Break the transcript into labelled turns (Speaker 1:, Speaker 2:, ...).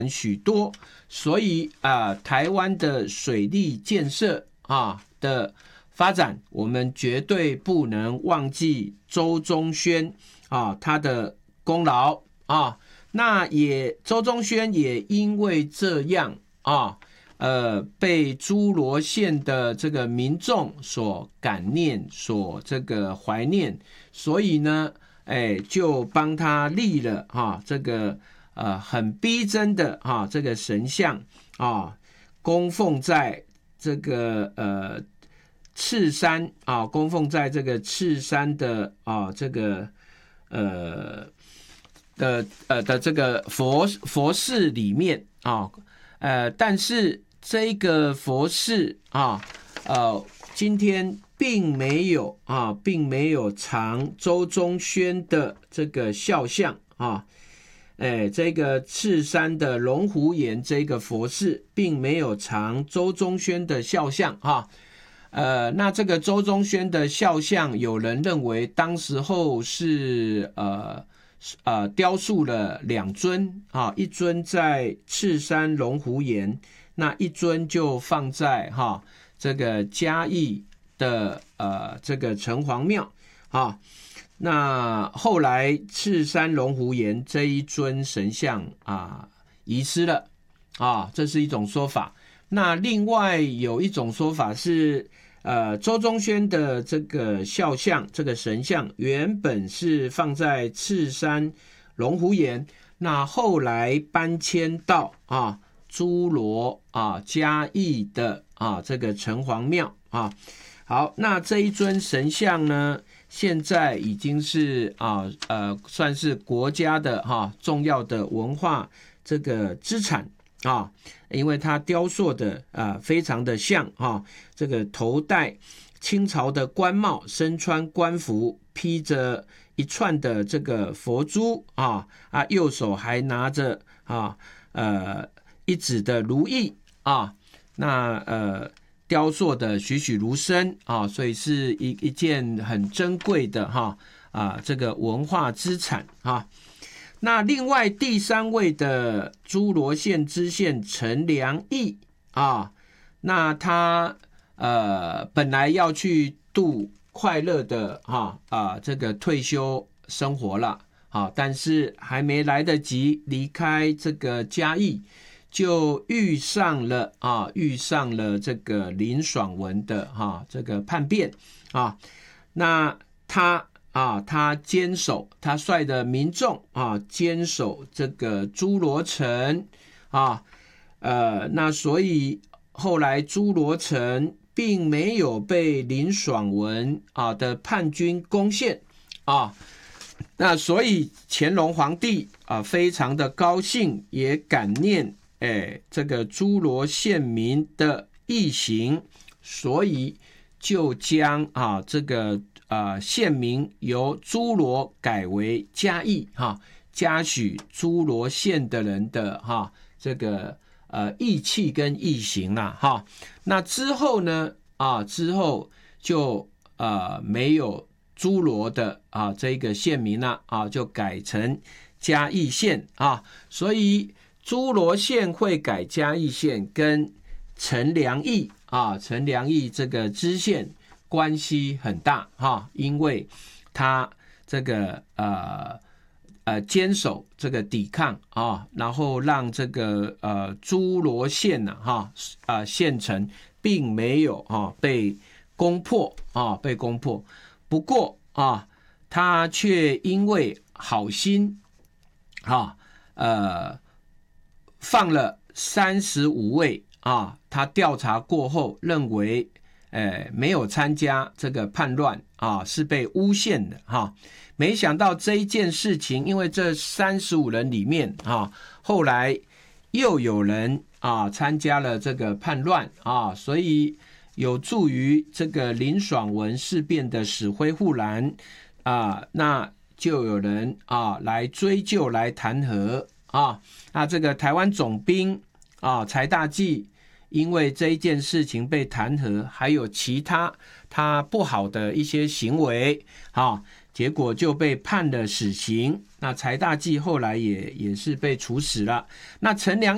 Speaker 1: 许多，所以台湾的水利建设的发展，我们绝对不能忘记周宗宣他的功劳那周宗宣也因为这样被诸罗县的这个民众所感念，所这个怀念，所以呢，就帮他立了这个很逼真的这个神像供奉在这个赤山供奉在这个赤山的这个的这个佛寺里面但是这个佛寺今天并没有藏周宗宣的这个肖像这个赤山的龙湖岩这个佛寺并没有藏周宗宣的肖像那这个周宗宣的肖像，有人认为当时候是雕塑了2尊一尊在赤山龙湖岩，那一尊就放在这个嘉义的这个城隍庙那后来赤山龙湖岩这一尊神像遗失了这是一种说法。那另外有一种说法是周宗宣的这个肖像，这个神像原本是放在赤山龙湖岩，那后来搬迁到诸罗嘉义的这个城隍庙好，那这一尊神像呢，现在已经是算是国家的重要的文化这个资产因为它雕塑的非常的像这个头戴清朝的官帽，身穿官服，披着一串的这个佛珠右手还拿着一指的如意那雕塑的栩栩如生所以是一件很珍贵的这个文化资产那另外第3位的诸罗县知县陈良义那他本来要去度快乐的这个退休生活了但是还没来得及离开这个嘉义，就遇上了这个林爽文的这个叛变那他坚守，他率的民众坚守这个诸罗城那所以后来诸罗城并没有被林爽文的叛军攻陷那所以乾隆皇帝非常的高兴，也感念这个诸罗县民的义行，所以就将这个县名由诸罗改为嘉义嘉许诸罗县的人的这个义气跟义行那之后呢之后就没有诸罗的这个县名了就改成嘉义县所以诸罗县会改嘉义县跟陈良义陈良义这个知县关系很大因为他这个坚守这个抵抗然后让这个诸罗县县城并没有被攻破不过他却因为好心放了35位他调查过后认为没有参加这个叛乱是被诬陷的没想到这一件事情，因为这35人里面后来又有人参加了这个叛乱所以有助于这个林爽文事变的死灰复燃那就有人来追究来弹劾那这个台湾总兵柴大纪因为这一件事情被弹劾，还有其他他不好的一些行为结果就被判了死刑。那柴大纪后来也是被处死了。那陈良